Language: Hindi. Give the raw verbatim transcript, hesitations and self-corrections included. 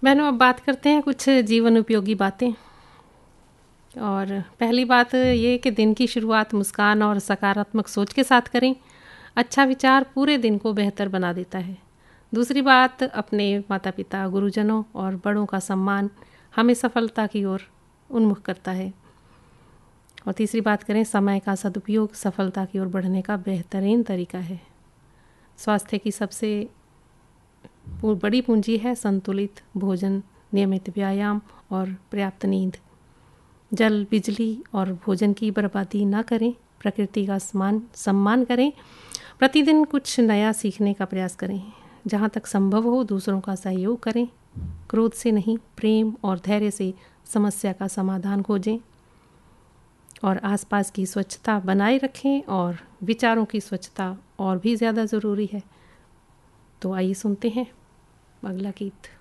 बहनों, अब बात करते हैं कुछ जीवन उपयोगी बातें। और पहली बात ये कि दिन की शुरुआत मुस्कान और सकारात्मक सोच के साथ करें। अच्छा विचार पूरे दिन को बेहतर बना देता है। दूसरी बात, अपने माता पिता, गुरुजनों और बड़ों का सम्मान हमें सफलता की ओर उन्मुख करता है। और तीसरी बात करें, समय का सदुपयोग सफलता की ओर बढ़ने का बेहतरीन तरीका है। स्वास्थ्य की सबसे बड़ी पूंजी है संतुलित भोजन, नियमित व्यायाम और पर्याप्त नींद। जल, बिजली और भोजन की बर्बादी ना करें। प्रकृति का सम्मान सम्मान करें। प्रतिदिन कुछ नया सीखने का प्रयास करें। जहाँ तक संभव हो दूसरों का सहयोग करें। क्रोध से नहीं, प्रेम और धैर्य से समस्या का समाधान खोजें। और आसपास की स्वच्छता बनाए रखें और विचारों की स्वच्छता और भी ज़्यादा ज़रूरी है। तो आइए सुनते हैं अगला गीत।